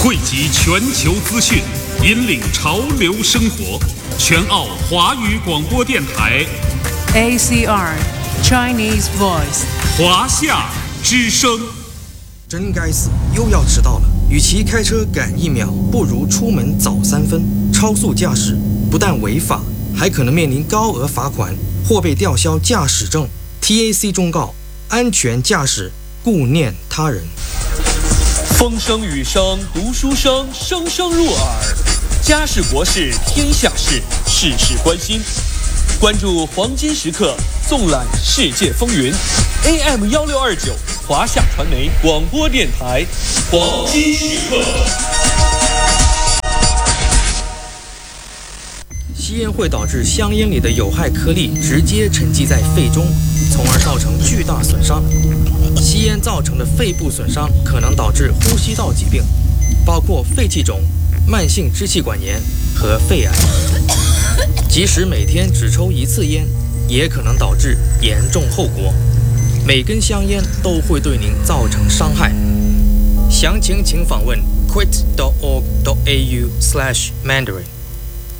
汇集全球资讯，引领潮流生活。全澳华语广播电台 ACR Chinese Voice 华夏之声。 真该死，又要迟到了。与其开车赶1秒，不如出门早3分。超速驾驶不但违法，还可能面临高额罚款或被吊销驾驶证。TAC 忠告：安全驾驶，顾念他人。 风声雨声读书声，声声入耳。家事国事天下事，事事关心。关注黄金时刻，纵览世界风云。AM1629华夏传媒广播电台，黄金时刻。 吸烟会导致香烟里的有害颗粒直接沉积在肺中，从而造成巨大损伤。吸烟造成的肺部损伤可能导致呼吸道疾病，包括肺气肿、慢性支气管炎和肺癌。即使每天只抽1次烟，也可能导致严重后果。每根香烟都会对您造成伤害。详情请访问 quit.org.au/Mandarin。